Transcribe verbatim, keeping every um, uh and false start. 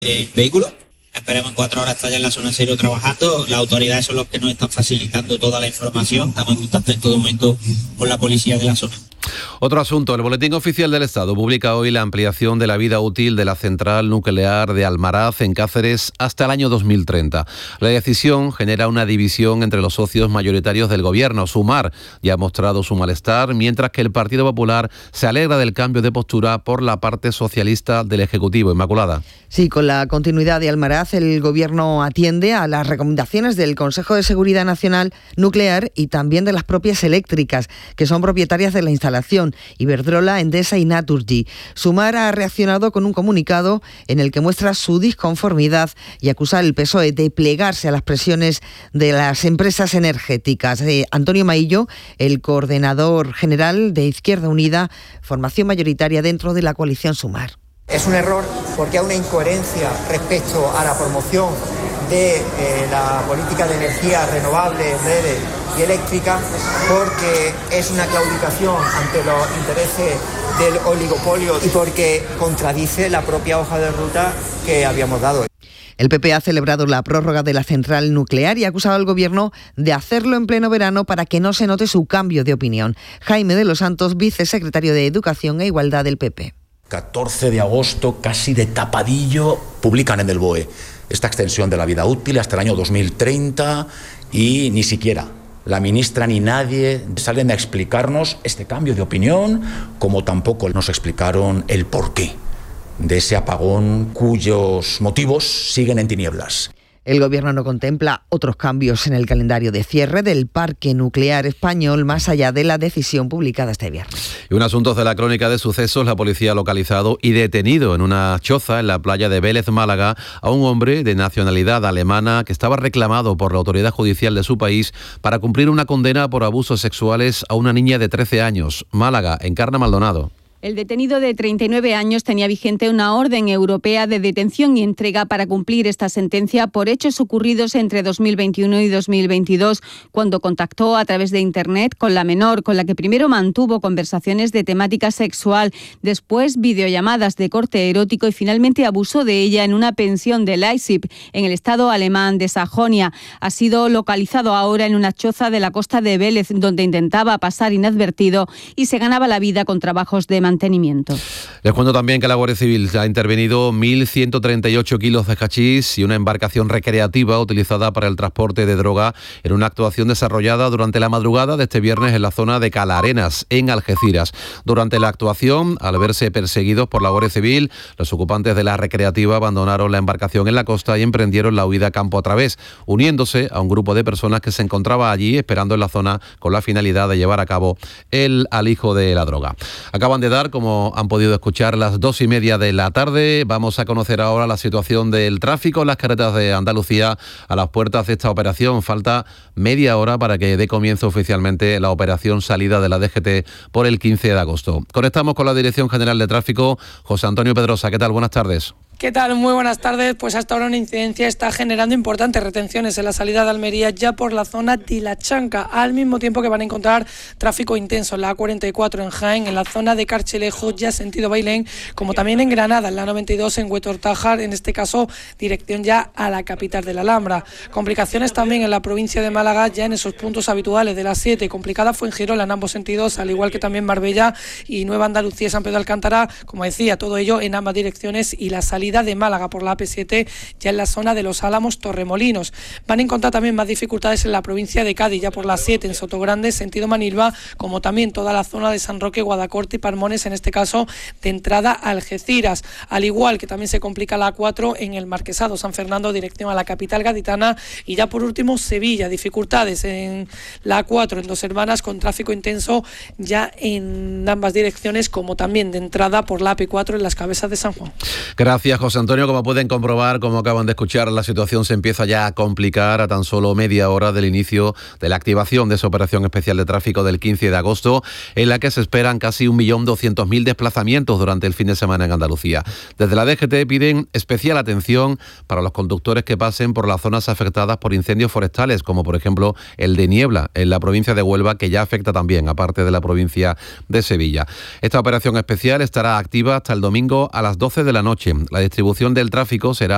el vehículo. Esperemos en cuatro horas estar ya en la zona cero trabajando. Las autoridades son los que nos están facilitando toda la información. Estamos en contacto en todo momento con la policía de la zona. Otro asunto, el Boletín Oficial del Estado publica hoy la ampliación de la vida útil de la central nuclear de Almaraz en Cáceres hasta el año dos mil treinta. La decisión genera una división entre los socios mayoritarios del Gobierno. Sumar ya ha mostrado su malestar, mientras que el Partido Popular se alegra del cambio de postura por la parte socialista del Ejecutivo. Inmaculada. Sí, con la continuidad de Almaraz, el Gobierno atiende a las recomendaciones del Consejo de Seguridad Nacional Nuclear y también de las propias eléctricas, que son propietarias de la instalación. Iberdrola, Endesa y Naturgy. Sumar ha reaccionado con un comunicado en el que muestra su disconformidad y acusa al P S O E de plegarse a las presiones de las empresas energéticas. Eh, Antonio Maillo, el coordinador general de Izquierda Unida, formación mayoritaria dentro de la coalición Sumar. Es un error porque hay una incoherencia respecto a la promoción de eh, la política de energías renovables, verdes y eléctricas, porque es una claudicación ante los intereses del oligopolio y porque contradice la propia hoja de ruta que habíamos dado. El P P ha celebrado la prórroga de la central nuclear y ha acusado al Gobierno de hacerlo en pleno verano para que no se note su cambio de opinión. Jaime de los Santos, vicesecretario de Educación e Igualdad del P P. catorce de agosto, casi de tapadillo, publican en el B O E esta extensión de la vida útil hasta el año dos mil treinta y ni siquiera la ministra ni nadie salen a explicarnos este cambio de opinión, como tampoco nos explicaron el porqué de ese apagón cuyos motivos siguen en tinieblas. El Gobierno no contempla otros cambios en el calendario de cierre del parque nuclear español más allá de la decisión publicada este viernes. Y un asunto de la crónica de sucesos, la policía ha localizado y detenido en una choza en la playa de Vélez, Málaga, a un hombre de nacionalidad alemana que estaba reclamado por la autoridad judicial de su país para cumplir una condena por abusos sexuales a una niña de trece años. Málaga, Encarna Maldonado. El detenido de treinta y nueve años tenía vigente una orden europea de detención y entrega para cumplir esta sentencia por hechos ocurridos entre dos mil veintiuno y dos mil veintidós, cuando contactó a través de Internet con la menor, con la que primero mantuvo conversaciones de temática sexual, después videollamadas de corte erótico y finalmente abusó de ella en una pensión de Leipzig, en el estado alemán de Sajonia. Ha sido localizado ahora en una choza de la costa de Vélez, donde intentaba pasar inadvertido y se ganaba la vida con trabajos de mantenimiento. mantenimiento. Les cuento también que la Guardia Civil ha intervenido mil ciento treinta y ocho kilos de hachís y una embarcación recreativa utilizada para el transporte de droga en una actuación desarrollada durante la madrugada de este viernes en la zona de Calarenas, en Algeciras. Durante la actuación, al verse perseguidos por la Guardia Civil, los ocupantes de la recreativa abandonaron la embarcación en la costa y emprendieron la huida campo a través, uniéndose a un grupo de personas que se encontraba allí esperando en la zona con la finalidad de llevar a cabo el alijo de la droga. Acaban de dar, como han podido escuchar, las dos y media de la tarde. Vamos a conocer ahora la situación del tráfico en las carreteras de Andalucía a las puertas de esta operación. Falta media hora para que dé comienzo oficialmente la operación salida de la D G T por el quince de agosto. Conectamos con la Dirección General de Tráfico. José Antonio Pedrosa, ¿qué tal? Buenas tardes. ¿Qué tal? Muy buenas tardes. Pues hasta ahora una incidencia está generando importantes retenciones en la salida de Almería ya por la zona de La Chanca, al mismo tiempo que van a encontrar tráfico intenso en la A cuarenta y cuatro en Jaén, en la zona de Carchelejo, ya sentido Bailén, como también en Granada, en la noventa y dos en Huetor-Tájar, en este caso dirección ya a la capital de la Alhambra. Complicaciones también en la provincia de Málaga, ya en esos puntos habituales de las siete. Complicada Fuengirola en ambos sentidos, al igual que también Marbella y Nueva Andalucía, San Pedro de Alcántara, como decía, todo ello en ambas direcciones, y la salida de Málaga por la A P siete ya en la zona de Los Álamos, Torremolinos. Van a encontrar también más dificultades en la provincia de Cádiz, ya por la siete en Sotogrande, sentido Manilva, como también toda la zona de San Roque, Guadacorte y Palmones, en este caso de entrada a Algeciras, al igual que también se complica la A cuatro en el Marquesado, San Fernando, dirección a la capital gaditana, y ya por último Sevilla, dificultades en la A cuatro en Dos Hermanas, con tráfico intenso ya en ambas direcciones, como también de entrada por la A P cuatro en las Cabezas de San Juan. Gracias, José Antonio. Como pueden comprobar, como acaban de escuchar, la situación se empieza ya a complicar a tan solo media hora del inicio de la activación de esa operación especial de tráfico del quince de agosto, en la que se esperan casi un millón doscientos mil desplazamientos durante el fin de semana en Andalucía. Desde la D G T piden especial atención para los conductores que pasen por las zonas afectadas por incendios forestales, como por ejemplo el de Niebla, en la provincia de Huelva, que ya afecta también, aparte de la provincia de Sevilla. Esta operación especial estará activa hasta el domingo a las doce de la noche. La distribución del tráfico será